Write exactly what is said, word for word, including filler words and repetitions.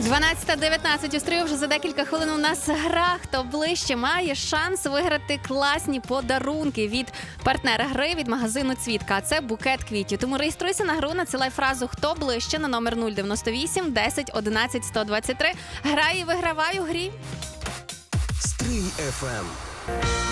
дванадцята дев'ятнадцять у стрію. Вже за декілька хвилин у нас гра «Хто ближче» має шанс виграти класні подарунки від партнера гри, від магазину «Цвітка». А це букет квітів. Тому реєструйся на гру, надсилай фразу «Хто ближче» на номер нуль дев'яносто вісім десять одинадцять сто двадцять три. Грай і вигравай у грі. Стрий еф ем.